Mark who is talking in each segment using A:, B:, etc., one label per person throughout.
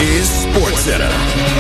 A: is SportsCenter.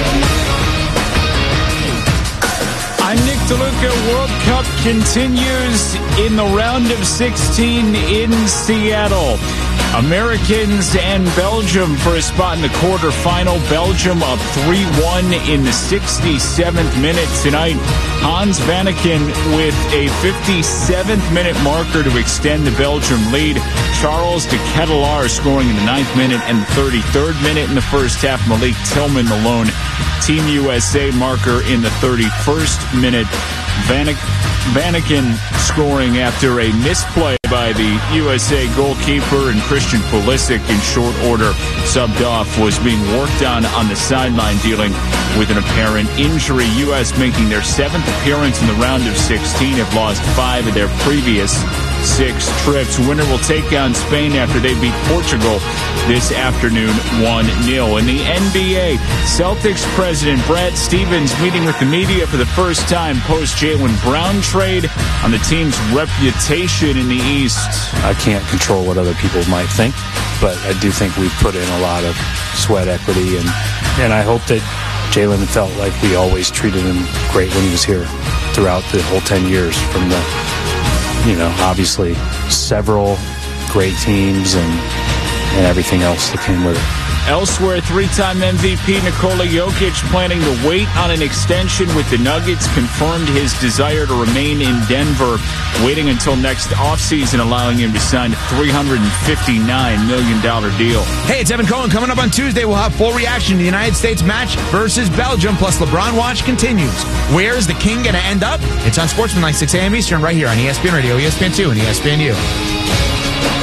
B: I'm Nick DeLuca. World Cup continues in the round of 16 in Seattle. Americans and Belgium for a spot in the quarterfinal. Belgium up 3-1 in the 67th minute tonight. Hans Vanaken with a 57th minute marker to extend the Belgium lead. Charles de Ketelaere scoring in the 9th minute and the 33rd minute in the first half. Malik Tillman alone. Team USA marker in the 31st minute. Vanaken scoring after a misplay by the USA goalkeeper, and Christian Pulisic in short order subbed off, was being worked on the sideline dealing with an apparent injury. U.S. making their 7th appearance in the round of 16, have lost 5 of their previous 6 trips. Winner will take on Spain after they beat Portugal this afternoon 1-0. In the NBA, Celtics president Brad Stevens meeting with the media for the first time post Jaylen Brown trade on the team's reputation in the East.
C: I can't control what other people might think, but I do think we've put in a lot of sweat equity, and I hope that Jaylen felt like we always treated him great when he was here throughout the whole 10 years from the, obviously several great teams and everything else that came with it.
B: Elsewhere, 3-time MVP Nikola Jokic planning to wait on an extension with the Nuggets, confirmed his desire to remain in Denver, waiting until next offseason, allowing him to sign a $359 million deal.
D: Hey, it's Evan Cohen. Coming up on Tuesday, we'll have full reaction to the United States match versus Belgium, plus LeBron Watch continues. Where is the king going to end up? It's on Sportsmanlike, 6 a.m. Eastern, right here on ESPN Radio, ESPN2, and ESPNU.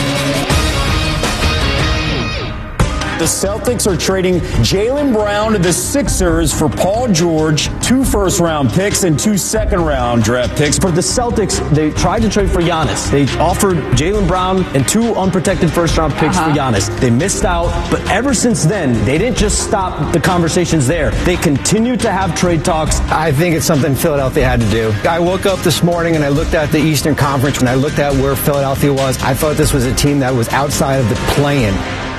E: The Celtics are trading Jaylen Brown to the Sixers for Paul George, 2 first-round picks and 2 second-round draft picks.
F: For the Celtics, they tried to trade for Giannis. They offered Jaylen Brown and 2 unprotected first-round picks for Giannis. They missed out, but ever since then, they didn't just stop the conversations there. They continued to have trade talks.
G: I think it's something Philadelphia had to do. I woke up this morning and I looked at the Eastern Conference and I looked at where Philadelphia was. I thought this was a team that was outside of the play-in.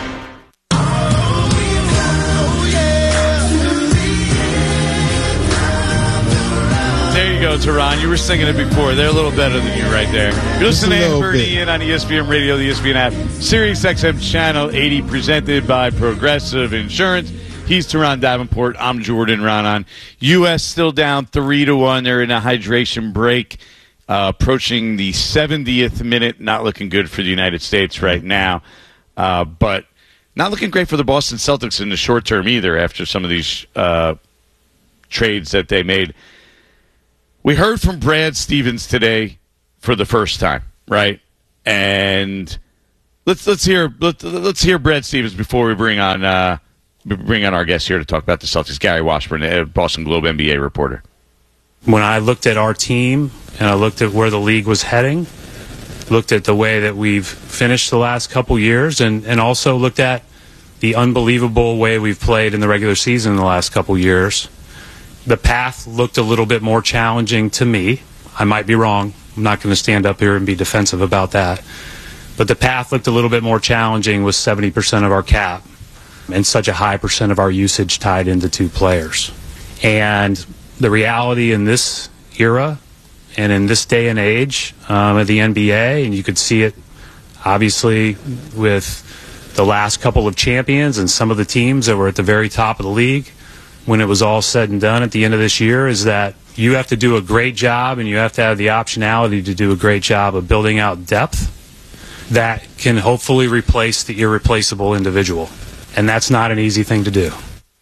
H: There you go, Tehran. You were singing it before. They're a little better than you right there. You're listening to Andy Birdie in on ESPN Radio, the ESPN app, Sirius XM Channel 80, presented by Progressive Insurance. He's Tehran Davenport. I'm Jordan Raanan. U.S. still down 3-1. They're in a hydration break, approaching the 70th minute. Not looking good for the United States right now, but not looking great for the Boston Celtics in the short term either after some of these trades that they made. We heard from Brad Stevens today for the first time, right? And let's hear Brad Stevens before we bring on our guest here to talk about the Celtics. Gary Washburn, Boston Globe NBA reporter.
C: When I looked at our team and I looked at where the league was heading, looked at the way that we've finished the last couple years, and also looked at the unbelievable way we've played in the regular season in the last couple years, the path looked a little bit more challenging to me. I might be wrong. I'm not going to stand up here and be defensive about that. But the path looked a little bit more challenging with 70% of our cap and such a high percent of our usage tied into 2 players. And the reality in this era and in this day and age of the NBA, and you could see it obviously with the last couple of champions and some of the teams that were at the very top of the league, when it was all said and done at the end of this year, is that you have to do a great job and you have to have the optionality to do a great job of building out depth that can hopefully replace the irreplaceable individual. And that's not an easy thing to do.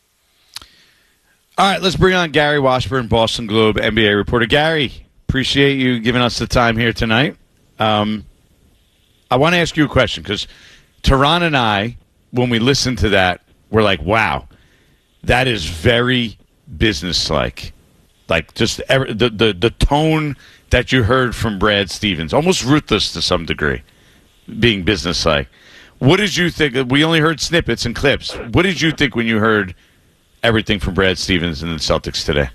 H: All right, let's bring on Gary Washburn, Boston Globe NBA reporter. Gary, appreciate you giving us the time here tonight. I want to ask you a question because Tehran and I, when we listened to that, were like, wow, that is very businesslike. Like just the tone that you heard from Brad Stevens, almost ruthless to some degree, being businesslike. What did you think? We only heard snippets and clips. What did you think when you heard everything from Brad Stevens and the Celtics today?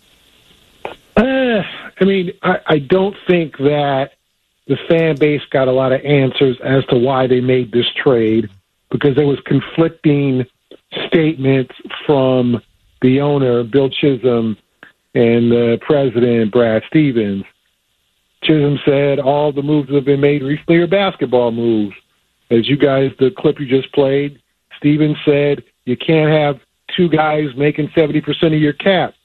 I: I don't think that the fan base got a lot of answers as to why they made this trade, because there was conflicting statements from the owner, Bill Chisholm, and the president, Brad Stevens. Chisholm said all the moves that have been made recently are basketball moves. As you guys, the clip you just played, Stevens said you can't have two guys making 70% of your cap.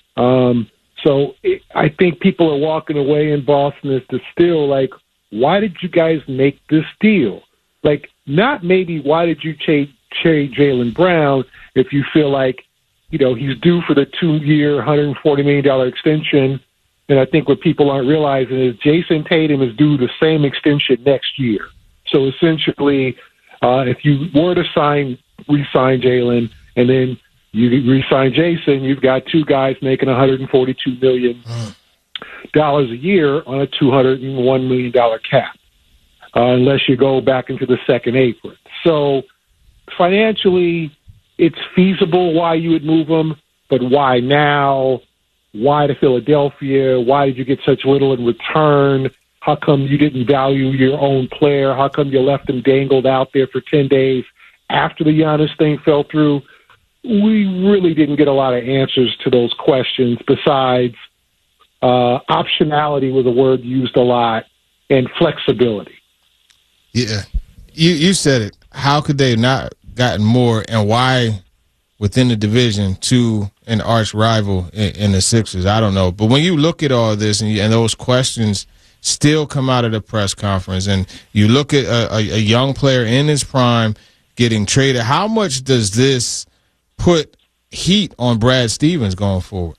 I: I think people are walking away in Boston as to still, like, why did you guys make this deal? Like, not maybe why did you trade Jaylen Brown if you feel like, he's due for the 2-year, $140 million extension. And I think what people aren't realizing is Jason Tatum is due the same extension next year. So essentially, if you were to re-sign Jaylen, and then you re-sign Jason, you've got two guys making $142 million a year on a $201 million cap, unless you go back into the second apron. So financially, it's feasible why you would move them, but why now? Why to Philadelphia? Why did you get such little in return? How come you didn't value your own player? How come you left him dangled out there for 10 days after the Giannis thing fell through? We really didn't get a lot of answers to those questions besides optionality was a word used a lot, and flexibility.
A: Yeah. You said it. How could they not gotten more, and why within the division to an arch rival in the Sixers? I don't know. But when you look at all this and those questions still come out of the press conference, and you look at a young player in his prime getting traded, how much does this put heat on Brad Stevens going forward?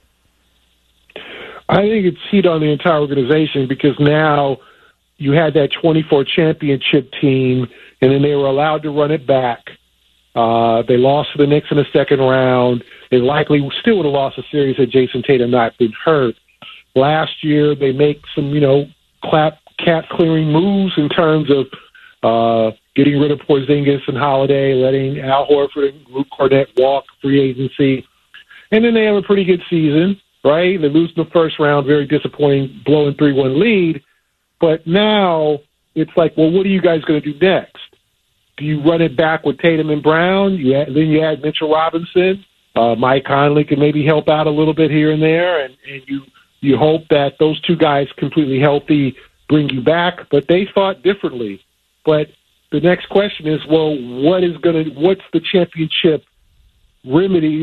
I: I think it's heat on the entire organization because now you had that 24 championship team, and then they were allowed to run it back. They lost to the Knicks in the second round. They likely still would have lost the series had Jason Tatum not been hurt. Last year, they make some, cap-clearing moves in terms of getting rid of Porzingis and Holiday, letting Al Horford and Luke Cornett walk free agency. And then they have a pretty good season, right? They lose in the first round, very disappointing, blowing 3-1 lead. But now it's like, well, what are you guys going to do next? Do you run it back with Tatum and Brown? Then you add Mitchell Robinson. Mike Conley can maybe help out a little bit here and there, and you hope that those two guys completely healthy bring you back. But they thought differently. But the next question is, well, what's the championship remedy,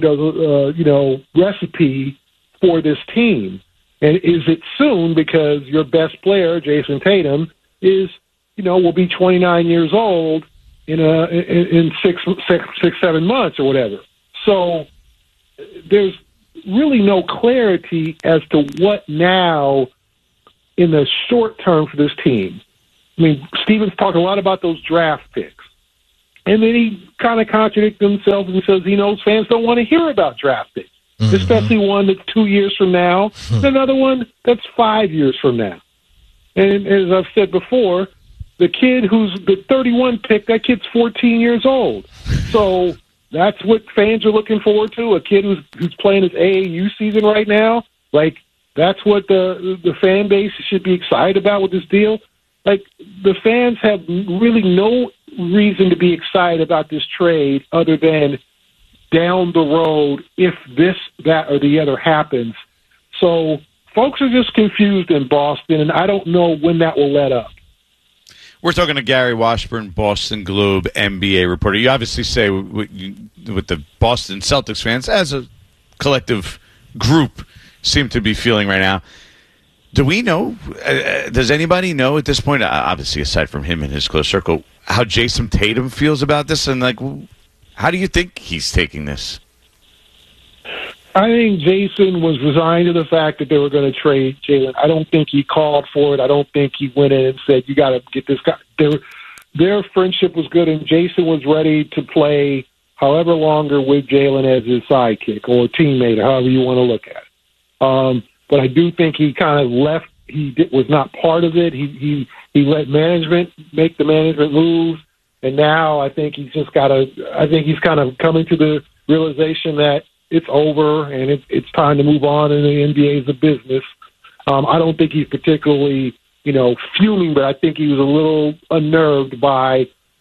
I: recipe for this team? And is it soon? Because your best player, Jason Tatum, will be 29 years old in 7 months or whatever. So there's really no clarity as to what now in the short term for this team. I mean, Stevens talked a lot about those draft picks. And then he kind of contradicts himself and says he knows fans don't want to hear about draft picks, especially one that's 2 years from now, and another one that's 5 years from now. And as I've said before, the kid who's the 31 pick, that kid's 14 years old. So that's what fans are looking forward to, a kid who's playing his AAU season right now. Like, that's what the fan base should be excited about with this deal. Like, the fans have really no reason to be excited about this trade other than down the road if this, that, or the other happens. So folks are just confused in Boston, and I don't know when that will let up.
H: We're talking to Gary Washburn, Boston Globe NBA reporter. You obviously say with the Boston Celtics fans, as a collective group, seem to be feeling right now. Do we know, does anybody know at this point, obviously aside from him and his close circle, how Jason Tatum feels about this? And, how do you think he's taking this?
I: I think Jason was resigned to the fact that they were going to trade Jaylen. I don't think he called for it. I don't think he went in and said, you got to get this guy. Their friendship was good, and Jason was ready to play however longer with Jaylen as his sidekick or teammate, or however you want to look at it. But I do think he kind of left. He was not part of it. He let management make the management moves, and now I think he's just got to. I think he's kind of coming to the realization that it's over and it's time to move on, and the NBA is a business. I don't think he's particularly, fuming, but I think he was a little unnerved by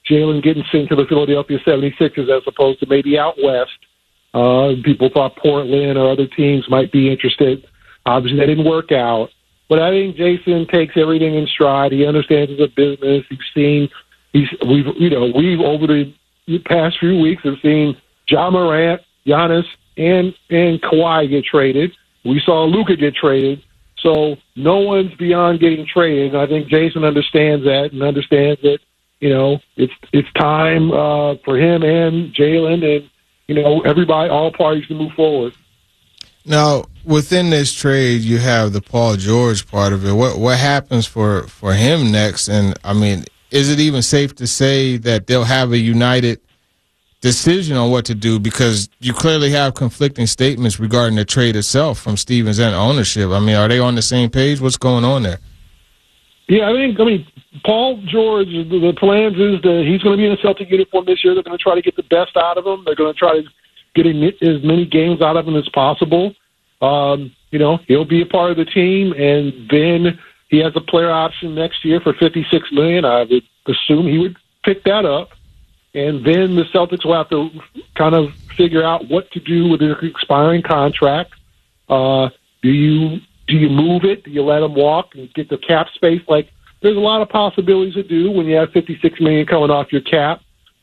I: Jalen getting sent to the Philadelphia 76ers as opposed to maybe out west. People thought Portland or other teams might be interested. Obviously, that didn't work out. But I think Jason takes everything in stride. He understands it's a business. We've over the past few weeks have seen Ja Morant, Giannis, and Kawhi get traded. We saw Luka get traded. So no one's beyond getting traded. And I think Jason understands that and understands that, it's time for him and Jalen and, everybody, all parties to move forward.
A: Now, within this trade, you have the Paul George part of it. What happens for him next? And, I mean, is it even safe to say that they'll have a united decision on what to do? Because you clearly have conflicting statements regarding the trade itself from Stevens and ownership. I mean, are they on the same page? What's going on there?
I: Yeah, I mean, Paul George, the plans is that he's going to be in a Celtic uniform this year. They're going to try to get the best out of him. They're going to try to get as many games out of him as possible. He'll be a part of the team, and then he has a player option next year for $56 million. I would assume he would pick that up, and then the Celtics will have to kind of figure out what to do with their expiring contract. Do you move it? Do you let him walk and get the cap space? Like, there's a lot of possibilities to do when you have $56 million coming off your cap.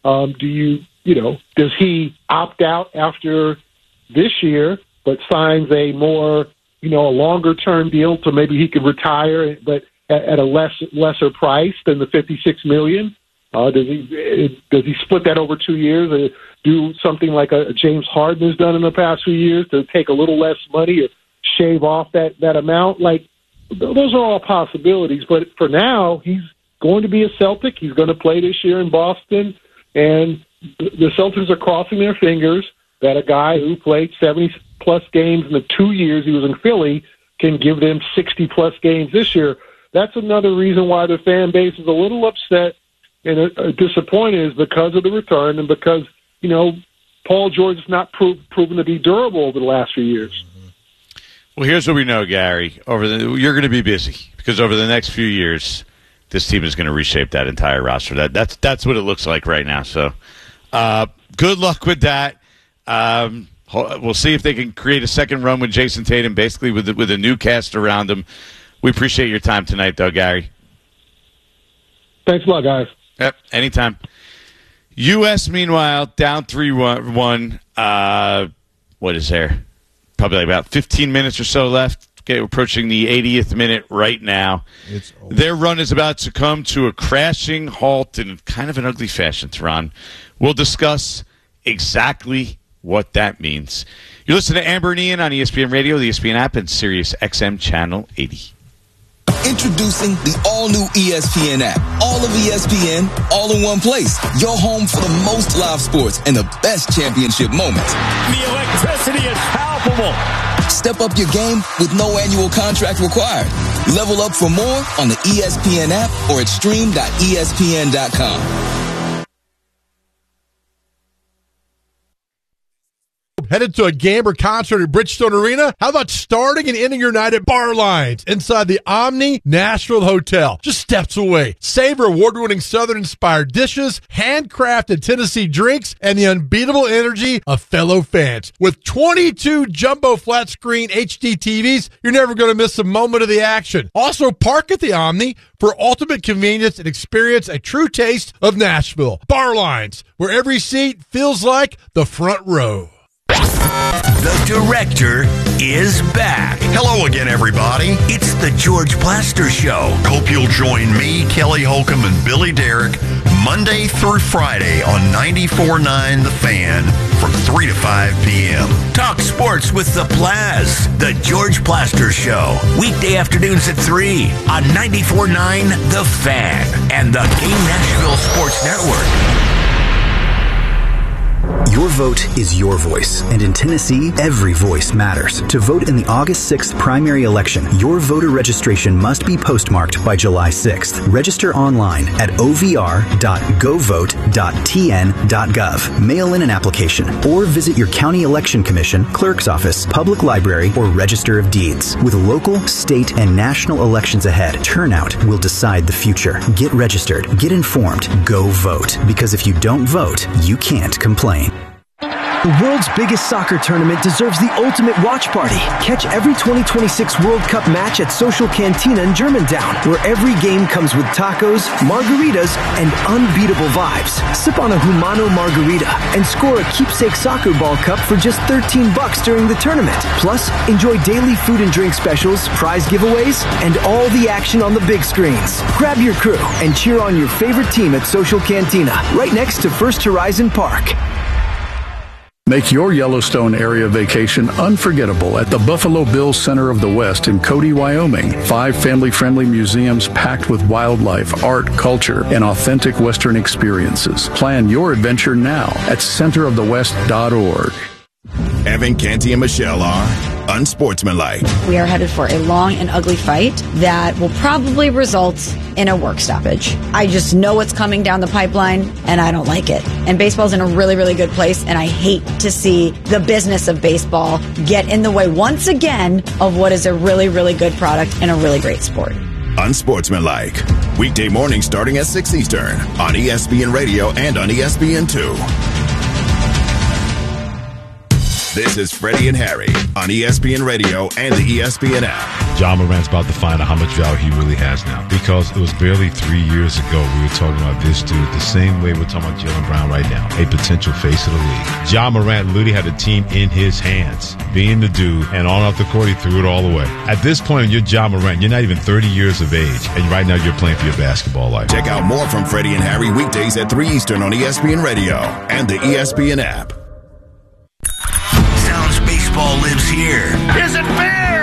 I: Does he opt out after this year, but signs a more, a longer term deal so maybe he could retire, but at a lesser price than the $56 million? Does he split that over 2 years or do something like a James Harden has done in the past few years to take a little less money or shave off that amount? Like, those are all possibilities. But for now, he's going to be a Celtic. He's going to play this year in Boston, and the Celtics are crossing their fingers that a guy who played 70-plus games in the 2 years he was in Philly can give them 60-plus games this year. That's another reason why the fan base is a little upset and disappointed, is because of the return and because, Paul George has not proven to be durable over the last few years.
H: Well, here's what we know, Gary. You're going to be busy because over the next few years, this team is going to reshape that entire roster. That's what it looks like right now. So, good luck with that. We'll see if they can create a second run with Jason Tatum, basically with a new cast around him. We appreciate your time tonight, though, Gary.
I: Thanks a lot, guys.
H: Yep, anytime. U.S., meanwhile, down 3-1. What is there? Probably like about 15 minutes or so left. Okay, we're approaching the 80th minute right now. Their run is about to come to a crashing halt in kind of an ugly fashion, Teron. We'll discuss exactly what that means. You're listening to Amber and Ian on ESPN Radio, the ESPN app, and Sirius XM Channel 80.
J: Introducing the all-new ESPN app. All of ESPN, all in one place. Your home for the most live sports and the best championship moments.
K: The electricity is palpable.
J: Step up your game with no annual contract required. Level up for more on the ESPN app or at stream.espn.com.
L: Headed to a game or concert at Bridgestone Arena? How about starting and ending your night at Bar Lines inside the Omni Nashville Hotel, just steps away? Savor award-winning Southern-inspired dishes, handcrafted Tennessee drinks, and the unbeatable energy of fellow fans. With 22 jumbo flat-screen HD TVs, you're never going to miss a moment of the action. Also, park at the Omni for ultimate convenience and experience a true taste of Nashville. Bar Lines, where every seat feels like the front row.
M: The director is back.
N: Hello again, everybody.
M: It's the George Plaster Show.
N: Hope you'll join me, Kelly Holcomb, and Billy Derrick Monday through Friday on 94.9 The Fan from 3 to 5 p.m.
M: Talk sports with the Plaz. The George Plaster Show. Weekday afternoons at 3 on 94.9 The Fan and the Game Nashville Sports Network.
O: Your vote is your voice, and in Tennessee, every voice matters. To vote in the August 6th primary election, your voter registration must be postmarked by July 6th. Register online at ovr.govote.tn.gov. Mail in an application, or visit your county election commission, clerk's office, public library, or register of deeds. With local, state, and national elections ahead, turnout will decide the future. Get registered, get informed, go vote. Because if you don't vote, you can't complain.
P: The world's biggest soccer tournament deserves the ultimate watch party. Catch every 2026 World Cup match at Social Cantina in Germantown, where every game comes with tacos, margaritas, and unbeatable vibes. Sip on a Humano margarita and score a keepsake soccer ball cup for just $13 during the tournament. Plus, enjoy daily food and drink specials, prize giveaways, and all the action on the big screens. Grab your crew and cheer on your favorite team at Social Cantina, right next to First Horizon Park.
Q: Make your Yellowstone area vacation unforgettable at the Buffalo Bills Center of the West in Cody, Wyoming. 5 family-friendly museums packed with wildlife, art, culture, and authentic Western experiences. Plan your adventure now at centerofthewest.org.
R: Evan, Canty, and Michelle are unsportsmanlike.
S: We are headed for a long and ugly fight that will probably result in a work stoppage. I just know what's coming down the pipeline, and I don't like it. And baseball's in a really, really good place, and I hate to see the business of baseball get in the way once again of what is a really, really good product and a really great sport.
R: Unsportsmanlike. Weekday mornings starting at 6 Eastern on ESPN Radio and on ESPN2. This is Freddie and Harry on ESPN Radio and the ESPN app.
T: Ja Morant's about to find out how much value he really has now, because it was barely 3 years ago we were talking about this dude the same way we're talking about Jaylen Brown right now, a potential face of the league. Ja Morant literally had the team in his hands, being the dude, and on off the court he threw it all away. At this point, you're Ja Morant. You're not even 30 years of age, and right now you're playing for your basketball life.
R: Check out more from Freddie and Harry weekdays at 3 Eastern on ESPN Radio and the ESPN app.
M: Baseball lives here.
K: Is it fair?